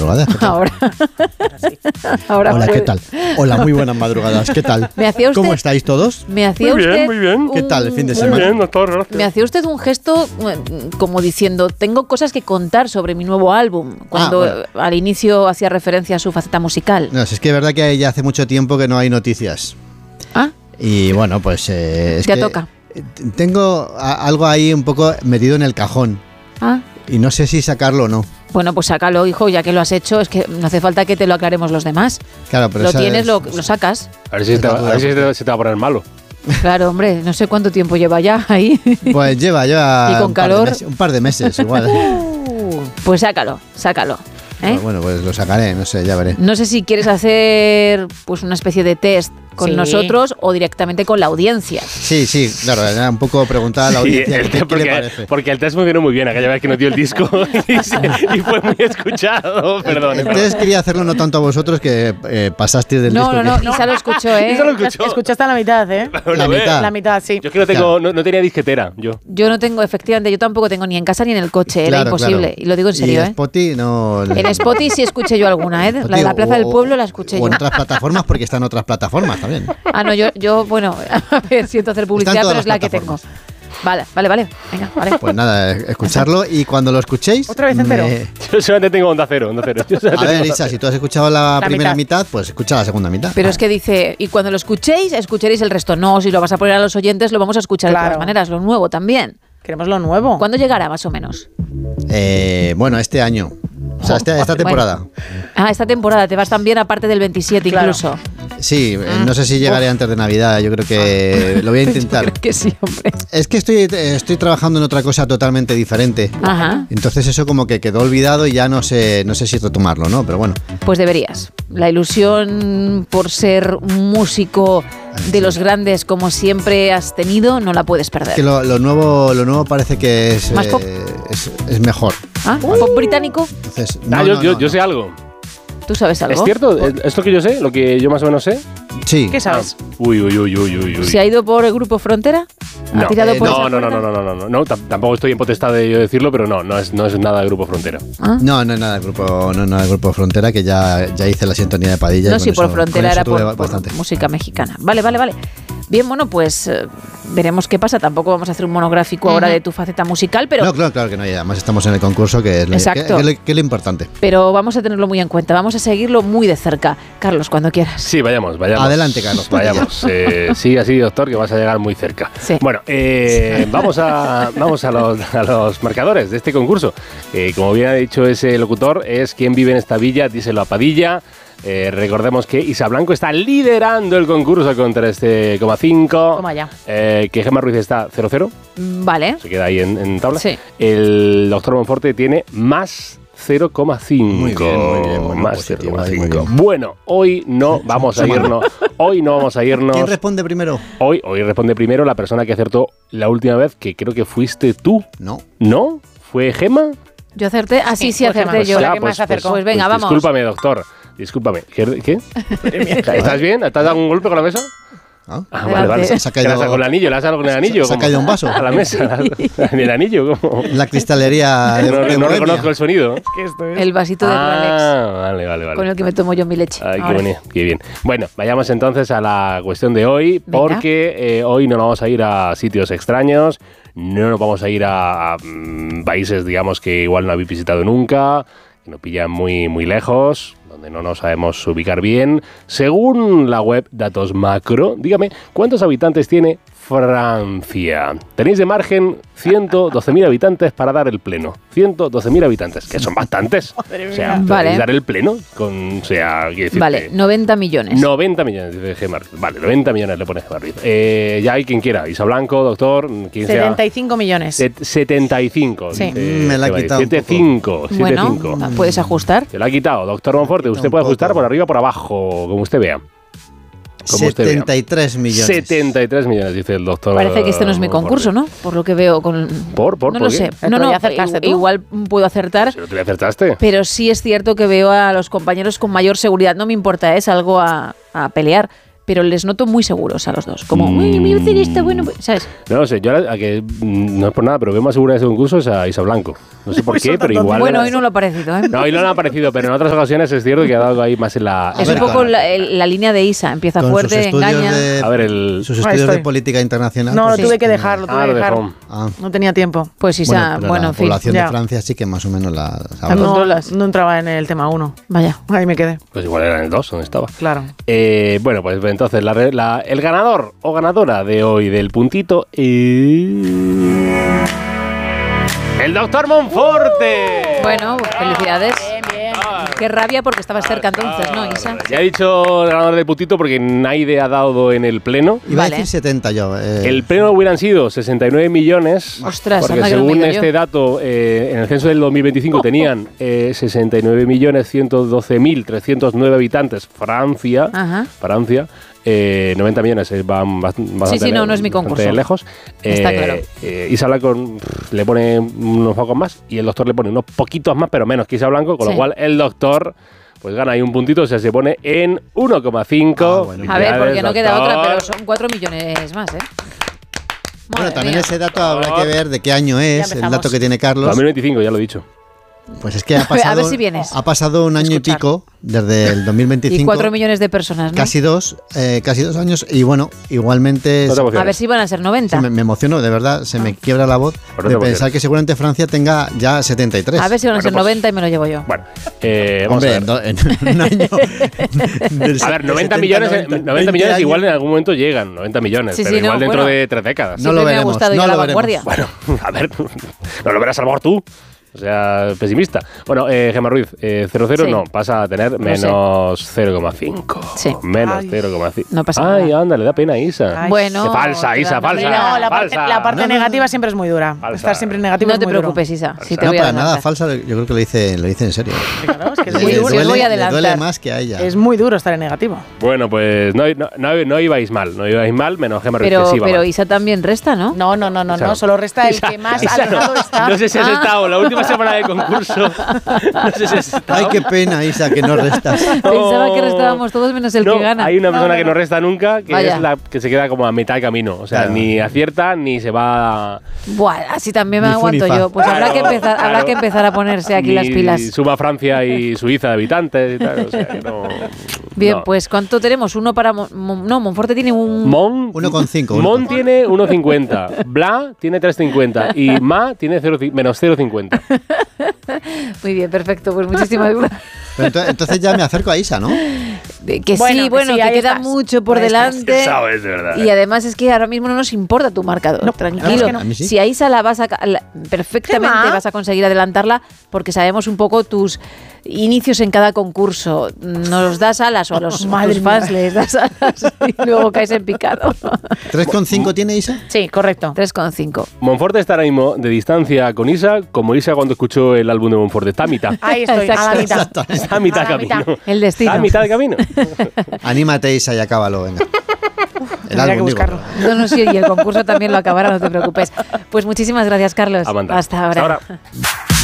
madrugadas. ¿Qué tal? Ahora. Ahora Hola, puede. ¿qué tal? Hola, muy buenas madrugadas. ¿Qué tal? ¿Me hacía usted- ¿Cómo estáis todos? Me hacía Muy bien, usted muy bien. ¿Qué tal el fin de Muy semana? bien, doctor, gracias. Me hacía usted un gesto como diciendo, tengo cosas que contar sobre mi nuevo álbum, cuando bueno. al inicio hacía referencia a su faceta musical. No, es que es verdad que ya hace mucho tiempo que no hay noticias. Ah, Y bueno, pues es ya que toca. tengo algo ahí un poco metido en el cajón Ah. y no sé si sacarlo o no. Bueno, pues sácalo, hijo, ya que lo has hecho, es que no hace falta que te lo aclaremos los demás. Claro, pero Lo esa tienes, es- lo sacas. A ver si, se te va a poner malo. Claro, hombre, no sé cuánto tiempo lleva ya ahí. Pues lleva ¿Y con calor? un par de meses igual. Pues sácalo. ¿eh? Bueno, pues lo sacaré, no sé, ya veré. No sé si quieres hacer pues una especie de test con Sí. nosotros o directamente con la audiencia. Sí, claro, era un poco preguntar a la audiencia qué le parece. Porque el test funcionó muy bien aquella vez que nos dio el disco y fue muy escuchado. Perdón. Entonces quería hacerlo no tanto a vosotros que pasasteis del disco. No, Isa lo escuchó, ¿eh? Isa lo escuchó. Escuchaste la mitad, ¿eh? La mitad. La mitad, sí. Yo es que no, tengo, no tenía disquetera, yo. Yo no tengo, efectivamente, yo tampoco tengo ni en casa ni en el coche, era Claro, imposible. claro. Y lo digo en serio, Y ¿eh? Spotify no... En Spotify sí escuché yo alguna, ¿eh? La de la Plaza del Pueblo la escuché o yo. en otras plataformas, porque están otras plataformas también. Ah, no, yo, bueno, a ver, siento hacer publicidad, Están todas pero es la las que tengo. plataformas. Vale. Venga, vale. Pues nada, escucharlo y cuando lo escuchéis... Otra vez entero. Yo solamente tengo Onda Cero. Yo solamente A ver, tengo Isa, si tú has escuchado la primera mitad. mitad, pues escucha la segunda mitad. Pero es que dice, y cuando lo escuchéis, escucharéis el resto. No, si lo vas a poner a los oyentes, lo vamos a escuchar de Claro. todas maneras, lo nuevo también. Queremos lo nuevo. ¿Cuándo llegará, más o menos? Bueno, este año. O sea, esta Bueno. temporada. Ah, esta temporada te vas también aparte del 27 Claro. incluso. Sí, no sé si llegaré antes de Navidad, yo creo que lo voy a intentar. Creo que sí, hombre. Es que estoy trabajando en otra cosa totalmente diferente. Ajá. Entonces eso como que quedó olvidado y ya no sé si retomarlo, ¿no? Pero bueno. Pues deberías. La ilusión por ser un músico de los grandes como siempre has tenido, no la puedes perder. Que lo nuevo parece que es, ¿Más pop? es mejor. ¿Ah? ¿Pop británico? Entonces, yo sé algo. ¿Tú sabes algo? ¿Es cierto? ¿Esto que yo sé? ¿Lo que yo más o menos sé? Sí. ¿Qué sabes? Uy. ¿Se ha ido por el Grupo Frontera? ¿Ha No, tirado por esa no, puerta? no, tampoco estoy en potestad de yo decirlo, pero no es nada de Grupo Frontera. ¿Ah? No es nada del grupo Frontera, que ya hice la sintonía de Padilla. No, y con sí, por eso- Frontera con eso era tuve por bastante. música mexicana. Vale. Bien, bueno, pues veremos qué pasa. Tampoco vamos a hacer un monográfico ahora de tu faceta musical, pero, No, claro que no, y además estamos en el concurso, que es lo, Exacto. que es lo importante. pero vamos a tenerlo muy en cuenta. Vamos a seguirlo muy de cerca. Carlos, cuando quieras. Sí, vayamos. Adelante, Carlos. Vayamos. Sigue así, doctor, que vas a llegar muy cerca. Sí. Bueno, vamos a los marcadores de este concurso. Como bien ha dicho ese locutor, es ¿quién vive en esta villa? Díselo a Padilla. Recordemos que Isa Blanco está liderando el concurso con 3,5. Toma ya. Que Gemma Ruiz está 0,0. Vale. Se queda ahí en tabla. Sí. El doctor Monforte tiene más 0,5. Muy bien, muy más positivo, 0,5. muy bien. Bueno, hoy no vamos a irnos. Hoy no vamos a irnos. ¿Quién responde primero? Hoy responde primero la persona que acertó la última vez, que creo que fuiste tú. No. ¿No? ¿Fue Gemma? Yo acerté. Ah, sí, Sí, pues acerté Gemma, yo. la que más acercó. Pues venga, vamos. Discúlpame, doctor. Discúlpame. ¿Qué? ¿Estás bien? ¿Te has dado un golpe con la mesa? ¿Ah? Ah, Adelante. vale. Se ha caído- ¿Qué le has dado con el anillo? ¿Le has dado con el anillo? se ha ¿Cómo? caído un vaso. A la mesa. ¿En el anillo? ¿Cómo? La cristalería de No Bohemia. reconozco el sonido. ¿Qué esto es? El vasito de Rolex Vale. con el que me tomo yo mi leche. Ay, Ahora. qué bien. Bueno, vayamos entonces a la cuestión de hoy, Venga. porque hoy no nos vamos a ir a sitios extraños, no nos vamos a ir a países, digamos, que igual no habéis visitado nunca, que nos pillan muy, muy lejos, donde no nos sabemos ubicar bien. Según la web Datos Macro, dígame, ¿cuántos habitantes tiene Francia? Tenéis de margen 112.000 habitantes para dar el pleno. 112.000 habitantes, que son bastantes. O sea, Vale. podéis dar el pleno con, o sea, quiero decirte, Vale, 90 millones. 90 millones, dice Gemma Ruiz. Vale, 90 millones le pone Gemma Ruiz. Ya hay quien quiera. Isa Blanco, doctor, quien sea. 75 millones. 75. Sí. dice Me la ha Gemma Ruiz. quitado un 75. Bueno, 75. puedes ajustar. Se la ha quitado. Doctor Monforte, usted un puede poco. ajustar por arriba o por abajo, como usted vea. Como usted vea. 73 millones. 73 millones, dice el doctor. Parece que este no es mi concurso, ¿no? Por lo que veo con... ¿Por No lo qué? sé. Pero ya acertaste tú. Igual puedo acertar, Si no te le acertaste. pero sí es cierto que veo a los compañeros con mayor seguridad. No me importa, es algo a pelear. pero les noto muy seguros a los dos. Como, uy, voy a hacer esto, bueno, ¿sabes? No sé, yo a que no es por nada, pero veo más segura de ese concurso es a Isa Blanco. No sé por qué, pero igual... Bueno, hoy no lo ha parecido, ¿eh? No, hoy no ha aparecido, pero en otras ocasiones es cierto que ha dado ahí más en la... Es un poco la línea de Isa. Empieza Con fuerte, engaña. A ver, sus estudios de política internacional. No, pues lo tuve que no. dejar, lo tuve que dejar. No tenía tiempo. Pues Isa, pero bueno, la en fin. población Ya. de Francia sí que más o menos la sabe. No entraba en el tema 1. Vaya. Ahí me quedé. Pues igual era en el 2, donde estaba. Claro. Bueno, pues entonces el ganador o ganadora de hoy del puntito es... ¡El doctor Monforte! Bueno, felicidades. Bien, bien. Qué rabia porque estabas cerca entonces, ¿no, Isa? Ya he dicho el ganador del puntito porque Naide ha dado en el pleno. Iba Vale. a decir 70 yo. El pleno hubieran sido 69 millones. Ostras, porque anda que no según me digo este yo. dato, en el censo del 2025 tenían 69.112.309 habitantes. Francia. Ajá. 90 millones van bastante Sí, no es mi concurso. lejos. Está claro. Isa Blanco le pone unos pocos más y el doctor le pone unos poquitos más, pero menos que Isa Blanco, con Sí. lo cual el doctor pues gana ahí un puntito, o sea, se pone en 1,5. Bueno. A ver, porque no queda Doctor. otra, pero son 4 millones más, ¿eh? Bueno, Madre también mía. ese dato habrá que ver de qué año es, el empezamos. dato que tiene Carlos. 2025, ya lo he dicho. Pues es que ha pasado, A ver si vienes. ha pasado un año Escuchar. y pico desde el 2025. Y 4 millones de personas, ¿no? Casi dos años. Y bueno, igualmente No te emociones. A ver si van a ser 90. me emociono, de verdad, se me quiebra la voz Pero no te de emociones. pensar que seguramente Francia tenga ya 73. A ver si van a Bueno, ser pues- 90 y me lo llevo yo. Bueno, vamos Hombre, a ver. en un año. A ver, 90 millones igual en algún momento llegan, 90 millones, Sí, pero sí, igual no, dentro bueno. de 3 décadas. No Siempre lo me ha veremos, gustado no ir a lo la veremos. vanguardia. Bueno, a ver, no lo verás a lo mejor tú. O sea, pesimista. Bueno, Gemma Ruiz, 0,0 Sí. no, pasa a tener Lo sé. menos 0,5. Sí. Menos Ay. No pasa Ay, nada. anda, le da pena a Isa. Ay. Bueno, Qué falsa, Isa, falsa. No, la parte, falsa. la parte No, no, negativa siempre es muy dura. Falsa. Estar siempre negativo no es te muy duro. preocupes, Isa. Si te No, voy a para nada adelantar. falsa, yo creo que lo dice en serio. Claro, es que es Le muy Sí, duro. sí, os voy a le duele adelantar. más que a ella. Es muy duro estar en negativo. Bueno, pues no ibais mal, menos Gemma Ruiz, Pero, que sí va pero mal. Isa también resta, ¿no? No, Isa. solo resta el Isa, que más Isa, alejado está. No sé si has estado la última semana de concurso. No sé si has estado. Ay, qué pena, Isa, que no restas. Pensaba que restábamos todos menos el No, que gana. hay una persona que no resta nunca, que Vaya. es la que se queda como a mitad de camino. O sea, Claro. ni acierta ni se va. Buah, así también me Ni fu ni aguanto fa. yo. Pues habrá Claro, que empezar, habrá claro. que empezar a ponerse aquí ni las pilas. Suma Francia y Suiza de habitantes y tal. O sea, que no. Bien, no. pues ¿cuánto tenemos? Uno para... no, Monforte tiene un... Mon 1,5. Mon tiene 1,50. Bla tiene 3,50. Y Ma tiene menos 0,50. Muy bien, perfecto. Pues muchísimas gracias. Pero entonces ya me acerco a Isa, ¿no? Que Bueno, sí, que bueno, sí, te ahí queda estás. mucho por Ahí estás. delante. Sabes, de verdad. Y además es que ahora mismo no nos importa tu marcador. No, tranquilo. la verdad es que no. A mí sí. Si a Isa la vas a perfectamente ¿Qué va? vas a conseguir adelantarla porque sabemos un poco tus inicios en cada concurso. Nos das alas o a los Madre tus fans mía. les das alas y luego caes en picado. 3,5 tiene Isa. Sí, correcto. 3,5. Monforte está ahora mismo de distancia con Isa, como Isa cuando escuchó el álbum de Monforte. Está a mitad. Ahí estoy, a la mitad. Está a mitad A la camino. mitad. El destino. Está a mitad de camino. Anímate, Isa, y acábalo, venga. Tendría que buscarlo. No, no, sí, y el concurso también lo acabará, no te preocupes. Pues muchísimas gracias, Carlos. A mandar. Hasta ahora. Hasta ahora.